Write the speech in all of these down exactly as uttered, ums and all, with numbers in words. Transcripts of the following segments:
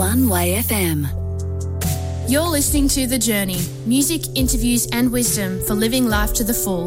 One Way F M. You're listening to The Journey, music, interviews and wisdom for living life to the full.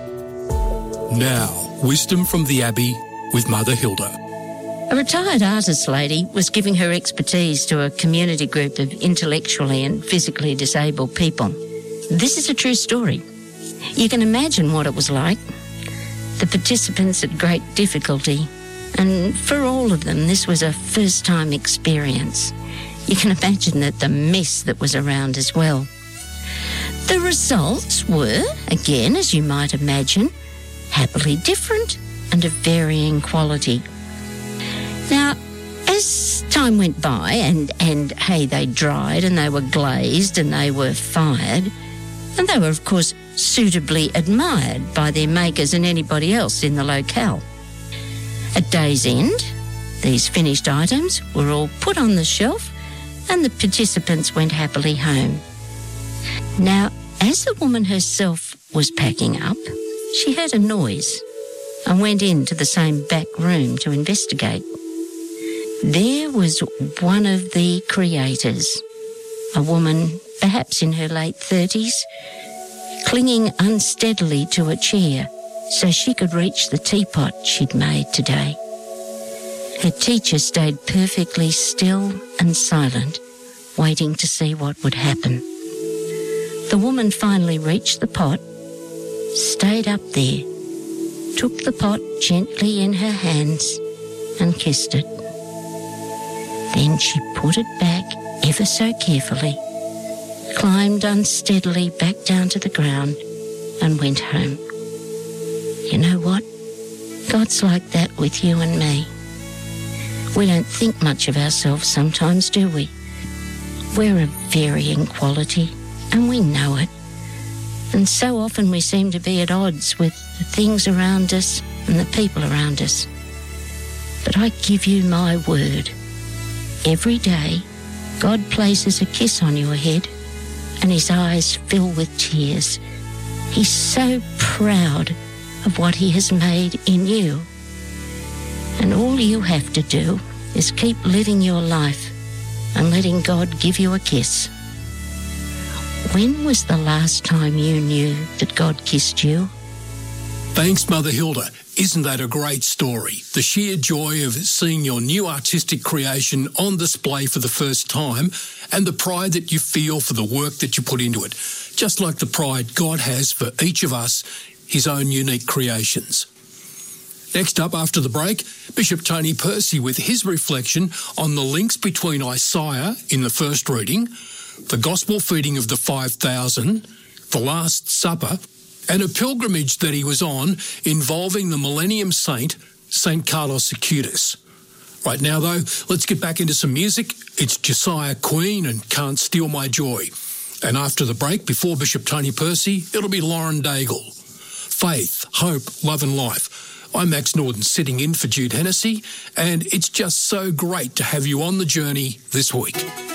Now, wisdom from the Abbey with Mother Hilda. A retired artist lady was giving her expertise to a community group of intellectually and physically disabled people. This is a true story. You can imagine what it was like. The participants had great difficulty, and for all of them, this was a first-time experience. You can imagine that the mess that was around as well. The results were, again, as you might imagine, happily different and of varying quality. Now, as time went by and, and hey, they dried and they were glazed and they were fired, and they were, of course, suitably admired by their makers and anybody else in the locale. At day's end, these finished items were all put on the shelf and the participants went happily home. Now, as the woman herself was packing up, she heard a noise and went into the same back room to investigate. There was one of the creators, a woman perhaps in her late thirties, clinging unsteadily to a chair so she could reach the teapot she'd made today. Her teacher stayed perfectly still and silent, waiting to see what would happen. The woman finally reached the pot, stayed up there, took the pot gently in her hands and kissed it. Then she put it back ever so carefully, climbed unsteadily back down to the ground and went home. You know what? God's like that with you and me. We don't think much of ourselves sometimes, do we? We're of varying quality, and we know it. And so often we seem to be at odds with the things around us and the people around us. But I give you my word. Every day, God places a kiss on your head and his eyes fill with tears. He's so proud of what he has made in you. And all you have to do is keep living your life and letting God give you a kiss. When was the last time you knew that God kissed you? Thanks, Mother Hilda. Isn't that a great story? The sheer joy of seeing your new artistic creation on display for the first time and the pride that you feel for the work that you put into it. Just like the pride God has for each of us, his own unique creations. Next up, after the break, Bishop Tony Percy with his reflection on the links between Isaiah in the first reading, the gospel feeding of the five thousand, the Last Supper, and a pilgrimage that he was on involving the Millennium Saint, Saint Carlos Acutis. Right now, though, let's get back into some music. It's Josiah Queen and Can't Steal My Joy. And after the break, before Bishop Tony Percy, it'll be Lauren Daigle. Faith, Hope, Love and Life. I'm Max Norden sitting in for Jude Hennessy, and it's just so great to have you on the journey this week.